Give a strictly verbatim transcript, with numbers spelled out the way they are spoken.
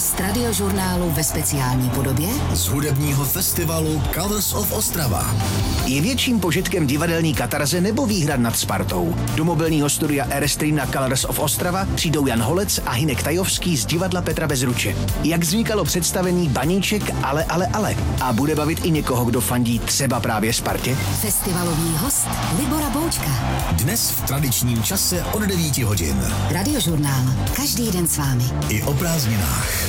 host Radiožurnálu ve speciální podobě z hudebního festivalu Colors of Ostrava. Je větším požitkem divadelní katarze nebo výhra nad Spartou? Do mobilního studia Airstream na Colors of Ostrava přijdou Jan Holec a Hynek Tajovský z divadla Petra Bezruče. Jak vznikalo představení Baníček, ale, ale, ale. A bude bavit i někoho, kdo fandí třeba právě Spartě? Festivalový host Libora Boučka. Dnes v tradičním čase od devíti hodin. Radiožurnál. Každý den s vámi. I o prázdninách.